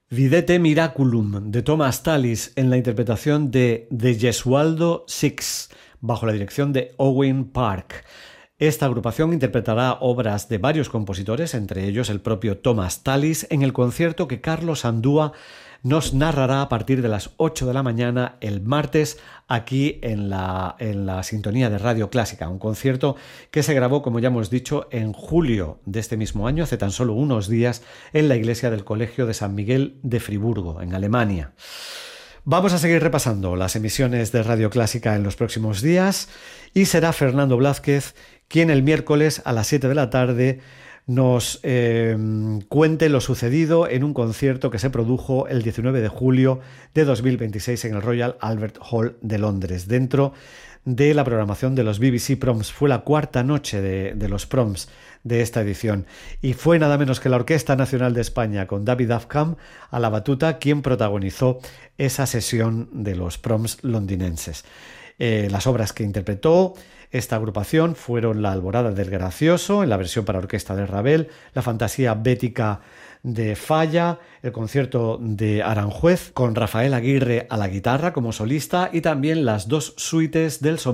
Videte Miraculum de Thomas Tallis en la interpretación de The Gesualdo Six bajo la dirección de Owen Park. Esta agrupación interpretará obras de varios compositores, entre ellos el propio Thomas Tallis, en el concierto que Carlos Andúa nos narrará a partir de las 8 de la mañana el martes aquí en la sintonía de Radio Clásica. Un concierto que se grabó, como ya hemos dicho, en julio de este mismo año, hace tan solo unos días, en la iglesia del Colegio de San Miguel de Friburgo, en Alemania. Vamos a seguir repasando las emisiones de Radio Clásica en los próximos días y será Fernando Blázquez quien el miércoles a las 7 de la tarde nos cuente lo sucedido en un concierto que se produjo el 19 de julio de 2026 en el Royal Albert Hall de Londres, dentro de la programación de los BBC Proms. Fue la cuarta noche de los Proms de esta edición y fue nada menos que la Orquesta Nacional de España con David Afkham a la batuta quien protagonizó esa sesión de los Proms londinenses. Las obras que interpretó esta agrupación fueron La Alborada del Gracioso, en la versión para orquesta de Ravel, La Fantasía Bética de Falla, el concierto de Aranjuez, con Rafael Aguirre a la guitarra como solista, y también las dos suites del